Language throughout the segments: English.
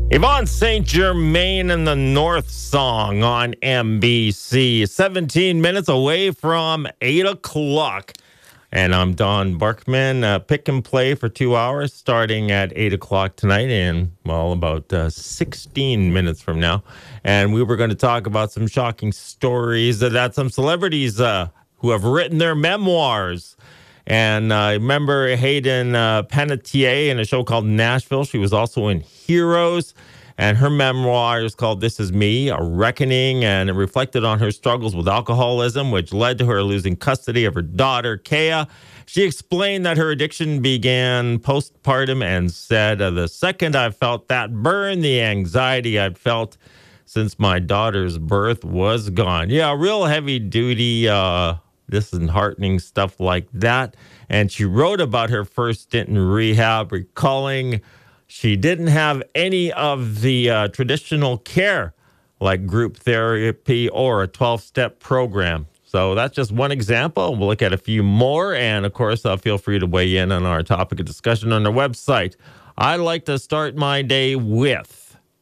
Yvonne St. Germain and the North Song on MBC. 17 minutes away from 8 o'clock. And I'm Don Barkman. Pick and play for 2 hours starting at 8 o'clock tonight and, well, about 16 minutes from now. And we were going to talk about some shocking stories that some celebrities who have written their memoirs. And I remember Hayden Panettiere in a show called Nashville. She was also in Heroes. And her memoir is called This Is Me, A Reckoning. And it reflected on her struggles with alcoholism, which led to her losing custody of her daughter, Kea. She explained that her addiction began postpartum and said, the second I felt that burn, the anxiety I'd felt since my daughter's birth was gone. Yeah, real heavy duty, disheartening stuff like that. And she wrote about her first stint in rehab, recalling she didn't have any of the traditional care like group therapy or a 12-step program. So that's just one example. We'll look at a few more. And, of course, feel free to weigh in on our topic of discussion on our website. I like to start my day with...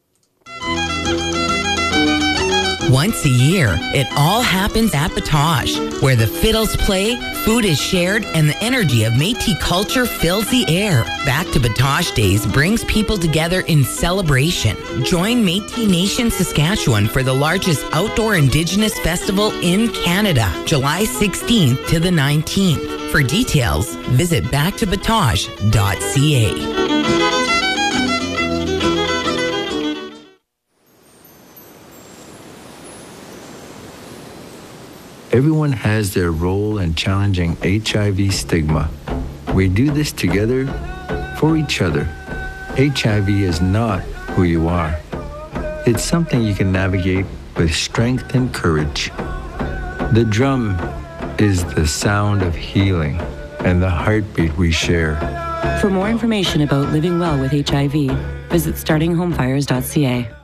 Once a year, it all happens at Batoche, where the fiddles play, food is shared, and the energy of Métis culture fills the air. Back to Batoche Days brings people together in celebration. Join Métis Nation Saskatchewan for the largest outdoor Indigenous festival in Canada, July 16th to the 19th. For details, visit backtobatoche.ca. Everyone has their role in challenging HIV stigma. We do this together for each other. HIV is not who you are. It's something you can navigate with strength and courage. The drum is the sound of healing and the heartbeat we share. For more information about living well with HIV, visit startinghomefires.ca.